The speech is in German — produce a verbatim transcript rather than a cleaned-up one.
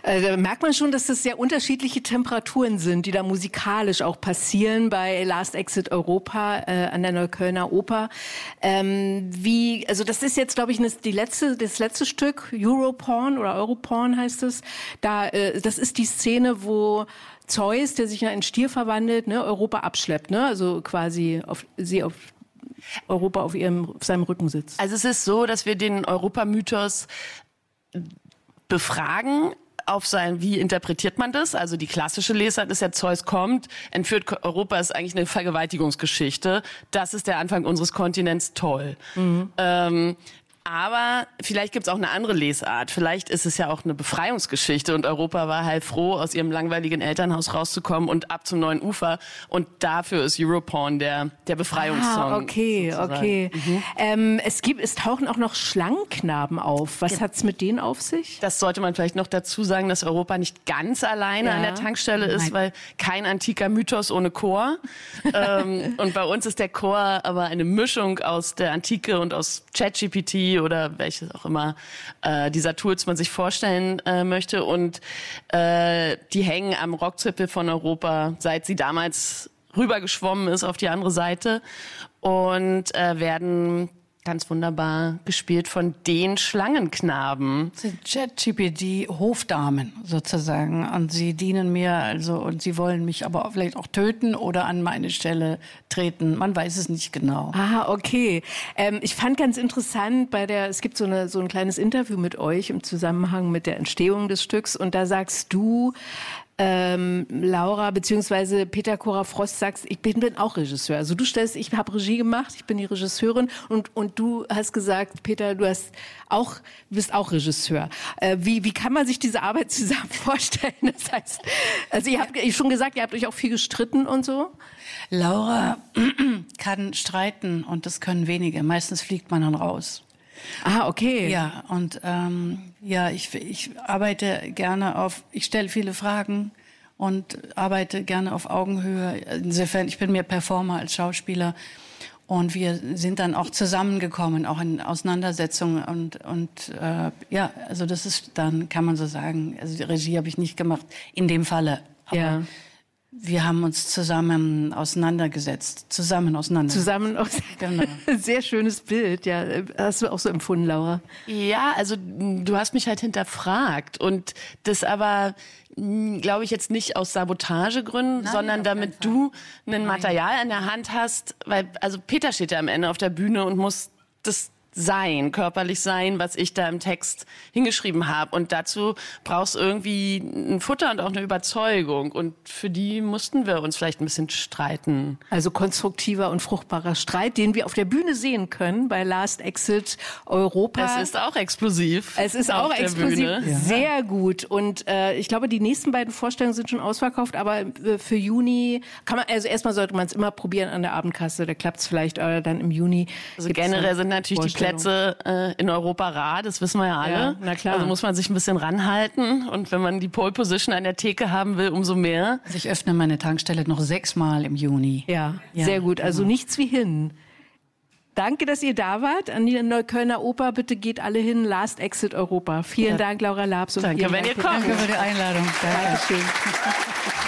Äh, da merkt man schon, dass das sehr unterschiedliche Temperaturen sind, die da musikalisch auch passieren bei Last Exit Europa äh, an der Neuköllner Oper. Ähm, wie, also das ist jetzt, glaube ich, die letzte, das letzte Stück, Europorn oder Europorn heißt es. Da, äh, das ist die Szene, wo Zeus, der sich ja in Stier verwandelt, ne, Europa abschleppt, ne? Also quasi auf sie auf Europa auf ihrem auf seinem Rücken sitzt. Also es ist so, dass wir den Europamythos befragen auf sein, wie interpretiert man das? Also die klassische Lesart ist ja, Zeus kommt, entführt Europa, ist eigentlich eine Vergewaltigungsgeschichte. Das ist der Anfang unseres Kontinents, toll. Mhm. Ähm, Aber vielleicht gibt's auch eine andere Lesart. Vielleicht ist es ja auch eine Befreiungsgeschichte und Europa war halt froh, aus ihrem langweiligen Elternhaus rauszukommen und ab zum neuen Ufer. Und dafür ist Europorn der, der Befreiungssong. Ah, okay, sozusagen. okay. Mhm. Ähm, es gibt, es tauchen auch noch Schlangenknaben auf. Was hat's mit denen auf sich? Das sollte man vielleicht noch dazu sagen, dass Europa nicht ganz alleine ja. an der Tankstelle ist, Nein. weil kein antiker Mythos ohne Chor. ähm, und bei uns ist der Chor aber eine Mischung aus der Antike und aus ChatGPT oder welches auch immer äh, dieser Tools man sich vorstellen äh, möchte. Und äh, die hängen am Rockzipfel von Europa, seit sie damals rübergeschwommen ist auf die andere Seite und äh, werden ganz wunderbar gespielt von den Schlangenknaben. Das sind ChatGPT-Hofdamen sozusagen und sie dienen mir also und sie wollen mich aber vielleicht auch töten oder an meine Stelle treten. Man weiß es nicht genau. Ah, okay. Ähm, ich fand ganz interessant bei der, es gibt so eine so ein kleines Interview mit euch im Zusammenhang mit der Entstehung des Stücks und da sagst du, Ähm, Laura, beziehungsweise Peter Cora-Frost sagst, ich bin, bin auch Regisseur. Also du stellst, ich habe Regie gemacht, ich bin die Regisseurin und, und du hast gesagt, Peter, du hast auch, du bist auch Regisseur. Äh, wie, wie kann man sich diese Arbeit zusammen vorstellen? Das heißt, also ihr habt schon gesagt, ihr habt euch auch viel gestritten und so. Laura kann streiten und das können wenige. Meistens fliegt man dann raus. Ah, okay. Ja, und ähm, ja, ich, ich arbeite gerne auf, ich stelle viele Fragen und arbeite gerne auf Augenhöhe. Insofern, ich bin mehr Performer als Schauspieler. Und wir sind dann auch zusammengekommen, auch in Auseinandersetzungen. Und, und äh, ja, also das ist dann, kann man so sagen, also die Regie habe ich nicht gemacht, in dem Falle. Aber ja. Wir haben uns zusammen auseinandergesetzt. Zusammen auseinandergesetzt. Zusammen aus genau. Sehr schönes Bild, ja. Hast du auch so empfunden, Laura? Ja, also du hast mich halt hinterfragt. Und das aber, glaube ich, jetzt nicht aus Sabotagegründen, Nein, sondern damit du ein Material in der Hand hast. Weil, also Peter steht ja am Ende auf der Bühne und muss das sein, körperlich sein, was ich da im Text hingeschrieben habe. Und dazu brauchst du irgendwie ein Futter und auch eine Überzeugung. Und für die mussten wir uns vielleicht ein bisschen streiten. Also konstruktiver und fruchtbarer Streit, den wir auf der Bühne sehen können bei Last Exit Europa. Es ist auch explosiv. Es ist auch explosiv. Ja. Sehr gut. Und äh, ich glaube, die nächsten beiden Vorstellungen sind schon ausverkauft. Aber äh, für Juni kann man, also erstmal sollte man es immer probieren an der Abendkasse. Da klappt es vielleicht äh, dann im Juni. Also generell sind natürlich die Plätze äh, in Europa rar, das wissen wir ja alle. Ja, na klar. Also muss man sich ein bisschen ranhalten und wenn man die Pole Position an der Theke haben will, umso mehr. Also ich öffne meine Tankstelle noch sechsmal im Juni. Ja, ja, sehr gut. Also genau. Nichts wie hin. Danke, dass ihr da wart. An die Neuköllner Oper, bitte geht alle hin. Last Exit Europa. Vielen ja. Dank, Laura Labs. Und Danke, wenn Dank ihr kommt. Danke für die Einladung. Dankeschön.